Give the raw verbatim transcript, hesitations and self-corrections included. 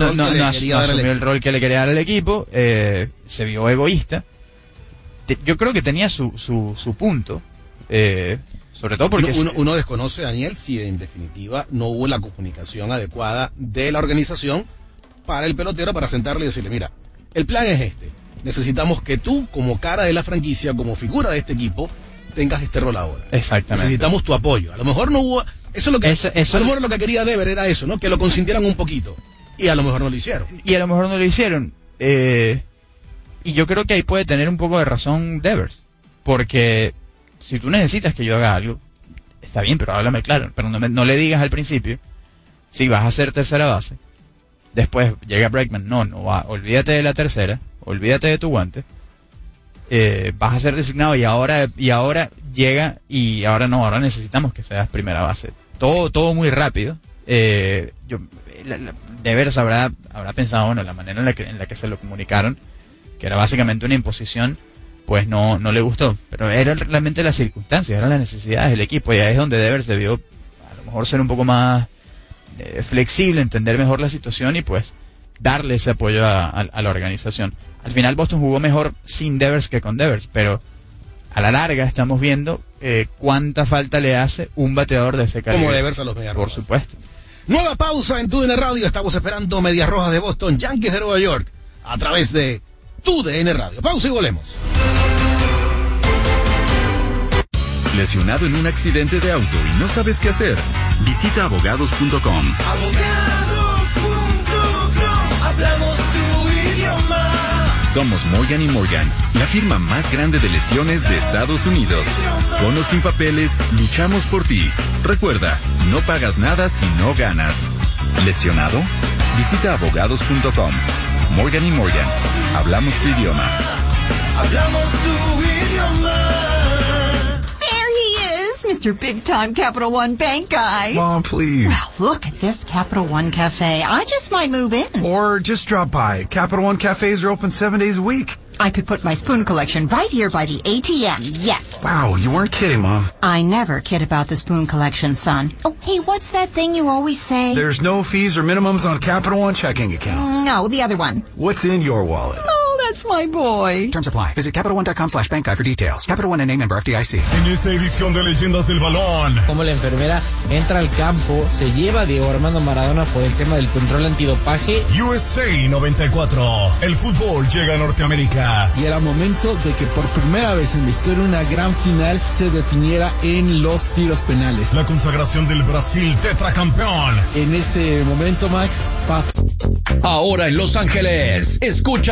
rol no, que no, le quería no dar al asumió equipo. el rol que le quería dar al equipo, eh, se vio egoísta. Te, yo creo que tenía su, su, su punto, eh, sobre todo porque... Uno, uno, uno desconoce, Daniel, si en definitiva no hubo la comunicación adecuada de la organización para el pelotero, para sentarle y decirle, mira, el plan es este, necesitamos que tú, como cara de la franquicia, como figura de este equipo, tengas este rol ahora. Exactamente. Necesitamos tu apoyo. A lo mejor no hubo... Eso es lo que... Eso, eso, a lo mejor lo que quería Dever era eso, ¿no? Que lo consintieran un poquito. Y a lo mejor no lo hicieron. Y a lo mejor no lo hicieron. Eh, y yo creo que ahí puede tener un poco de razón Devers. Porque si tú necesitas que yo haga algo, está bien, pero háblame claro. Pero no, me, no le digas al principio, si vas a ser tercera base. Después llega Bregman, no, no va, olvídate de la tercera, olvídate de tu guante. Eh, vas a ser designado y ahora y ahora llega y ahora no, ahora necesitamos que seas primera base. Todo todo muy rápido. Eh, yo la, la, Devers habrá habrá pensado, bueno, la manera en la que en la que se lo comunicaron, que era básicamente una imposición, pues no no le gustó, pero eran realmente las circunstancias, eran las necesidades del equipo y ahí es donde Devers debió a lo mejor ser un poco más eh, flexible, entender mejor la situación y pues darle ese apoyo a, a, a la organización. Al final Boston jugó mejor sin Devers que con Devers, pero a la larga estamos viendo eh, cuánta falta le hace un bateador de ese calibre. Como Devers a los Medias Rojas. Por supuesto. Nueva pausa en Tu D N Radio. Estamos esperando Medias Rojas de Boston, Yankees de Nueva York, a través de Tu D N Radio. Pausa y volvemos. ¿Lesionado en un accidente de auto y no sabes qué hacer? Visita abogados punto com. abogados punto com. Hablamos tu idioma. Somos Morgan y Morgan, la firma más grande de lesiones de Estados Unidos. Con o sin papeles, luchamos por ti. Recuerda, no pagas nada si no ganas. ¿Lesionado? Visita abogados punto com. Morgan y Morgan, hablamos tu idioma. Hablamos tu idioma. Mister Big Time Capital One Bank guy. Mom, please. Well, look at this Capital One Cafe. I just might move in. Or just drop by. Capital One cafes are open seven days a week. I could put my spoon collection right here by the A T M, yes. Wow, you weren't kidding, Mom. I never kid about the spoon collection, son. Oh, hey, what's that thing you always say? There's no fees or minimums on Capital One checking accounts. No, the other one. What's in your wallet? Oh, that's my boy. Terms apply. Visit Capital One dot com slash bank guide for details. Capital One N A member F D I C. En esta edición de Leyendas del Balón, como la enfermera entra al campo, se lleva a Diego Armando Maradona por el tema del control antidopaje. U S A noventa y cuatro. El fútbol llega a Norteamérica. Y era momento de que por primera vez en la historia una gran final se definiera en los tiros penales. La consagración del Brasil tetracampeón. En ese momento, Max, pasa. Ahora en Los Ángeles, escucha